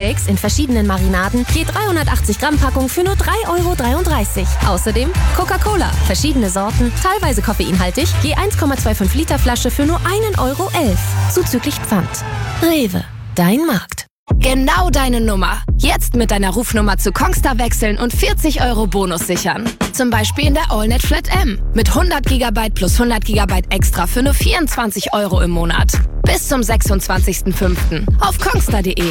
Steaks in verschiedenen Marinaden, je 380 Gramm Packung für nur 3,33 €. Außerdem Coca-Cola, verschiedene Sorten, teilweise koffeinhaltig, je 1,25 Liter Flasche für nur 1,11 €, zuzüglich Pfand. Rewe, dein Markt. Genau deine Nummer. Jetzt mit deiner Rufnummer zu Kongstar wechseln und 40 € Bonus sichern. Zum Beispiel in der AllNet Flat M. Mit 100 GB plus 100 GB extra für nur 24 € im Monat. Bis zum 26.05. auf kongstar.de.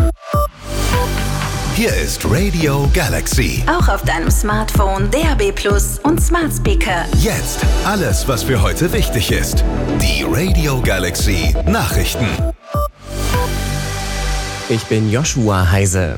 Hier ist Radio Galaxy. Auch auf deinem Smartphone, DAB+ und Smart Speaker. Jetzt alles, was für heute wichtig ist. Die Radio Galaxy Nachrichten. Ich bin Joshua Heise.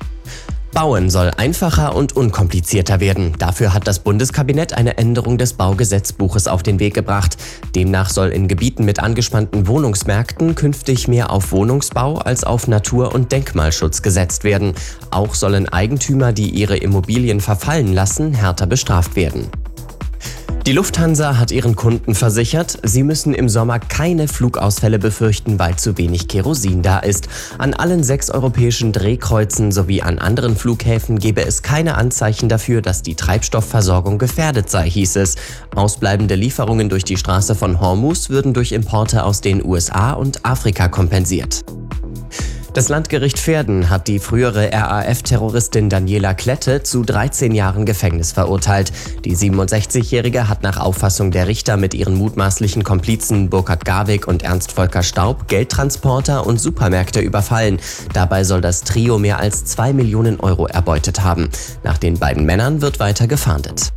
Bauen soll einfacher und unkomplizierter werden. Dafür hat das Bundeskabinett eine Änderung des Baugesetzbuches auf den Weg gebracht. Demnach soll in Gebieten mit angespannten Wohnungsmärkten künftig mehr auf Wohnungsbau als auf Natur- und Denkmalschutz gesetzt werden. Auch sollen Eigentümer, die ihre Immobilien verfallen lassen, härter bestraft werden. Die Lufthansa hat ihren Kunden versichert, sie müssen im Sommer keine Flugausfälle befürchten, weil zu wenig Kerosin da ist. An allen 6 europäischen Drehkreuzen sowie an anderen Flughäfen gebe es keine Anzeichen dafür, dass die Treibstoffversorgung gefährdet sei, hieß es. Ausbleibende Lieferungen durch die Straße von Hormuz würden durch Importe aus den USA und Afrika kompensiert. Das Landgericht Verden hat die frühere RAF-Terroristin Daniela Klette zu 13 Jahren Gefängnis verurteilt. Die 67-Jährige hat nach Auffassung der Richter mit ihren mutmaßlichen Komplizen Burkhard Garwig und Ernst Volker Staub Geldtransporter und Supermärkte überfallen. Dabei soll das Trio mehr als 2 Millionen € erbeutet haben. Nach den beiden Männern wird weiter gefahndet.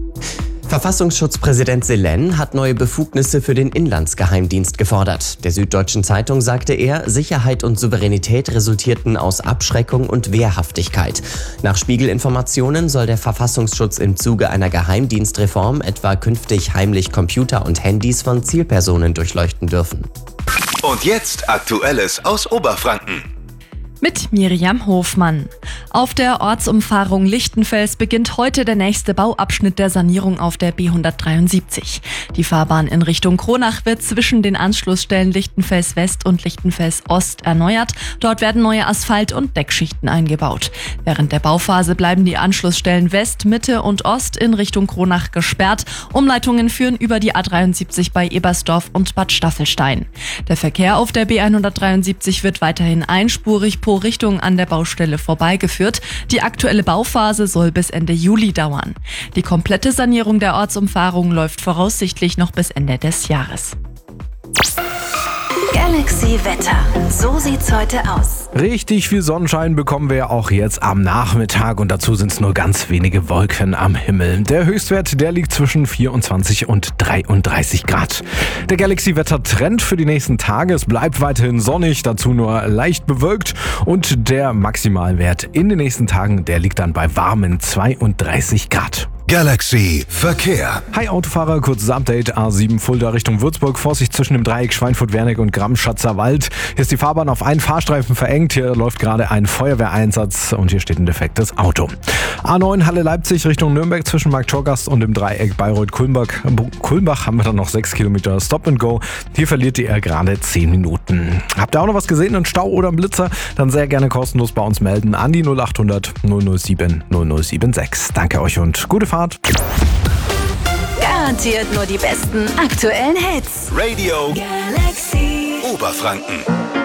Verfassungsschutzpräsident Selen hat neue Befugnisse für den Inlandsgeheimdienst gefordert. Der Süddeutschen Zeitung sagte er, Sicherheit und Souveränität resultierten aus Abschreckung und Wehrhaftigkeit. Nach Spiegel-Informationen soll der Verfassungsschutz im Zuge einer Geheimdienstreform etwa künftig heimlich Computer und Handys von Zielpersonen durchleuchten dürfen. Und jetzt Aktuelles aus Oberfranken. Mit Miriam Hofmann. Auf der Ortsumfahrung Lichtenfels beginnt heute der nächste Bauabschnitt der Sanierung auf der B173. Die Fahrbahn in Richtung Kronach wird zwischen den Anschlussstellen Lichtenfels West und Lichtenfels Ost erneuert. Dort werden neue Asphalt- und Deckschichten eingebaut. Während der Bauphase bleiben die Anschlussstellen West, Mitte und Ost in Richtung Kronach gesperrt. Umleitungen führen über die A73 bei Ebersdorf und Bad Staffelstein. Der Verkehr auf der B173 wird weiterhin einspurig pro Richtung an der Baustelle vorbeigeführt. Die aktuelle Bauphase soll bis Ende Juli dauern. Die komplette Sanierung der Ortsumfahrung läuft voraussichtlich noch bis Ende des Jahres. Galaxy Wetter. So sieht's heute aus. Richtig viel Sonnenschein bekommen wir auch jetzt am Nachmittag und dazu sind es nur ganz wenige Wolken am Himmel. Der Höchstwert, der liegt zwischen 24 und 33 Grad. Der Galaxy Wetter Trend für die nächsten Tage. Es bleibt weiterhin sonnig, dazu nur leicht bewölkt und der Maximalwert in den nächsten Tagen, der liegt dann bei warmen 32 Grad. Galaxy Verkehr. Hi Autofahrer, kurzes Update. A7 Fulda Richtung Würzburg. Vorsicht zwischen dem Dreieck Schweinfurt-Wernig und Gramm-Schatzer Wald. Hier ist die Fahrbahn auf einen Fahrstreifen verengt. Hier läuft gerade ein Feuerwehreinsatz und hier steht ein defektes Auto. A9 Halle-Leipzig Richtung Nürnberg zwischen Markt-Torgast und dem Dreieck Bayreuth-Kulmbach haben wir dann noch 6 Kilometer Stop and Go. Hier verliert ihr gerade 10 Minuten. Habt ihr auch noch was gesehen, einen Stau oder einen Blitzer? Dann sehr gerne kostenlos bei uns melden an die 0800 007 0076. Danke euch und gute Fahrt. Garantiert nur die besten aktuellen Hits. Radio Galaxy Oberfranken.